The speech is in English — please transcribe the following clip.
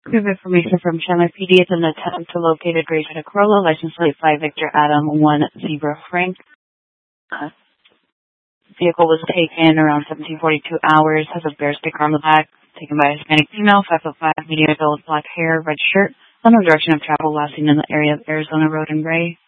We have information from Chandler PD. It's an attempt to locate a gray Toyota Corolla, license plate 5 Victor Adam 1 Zebra Frank. Vehicle was taken around 1742 hours, has a bear sticker on the back, taken by a Hispanic female, 5'5", medium build, black hair, red shirt, on the direction of travel, last seen in the area of Arizona Road in gray.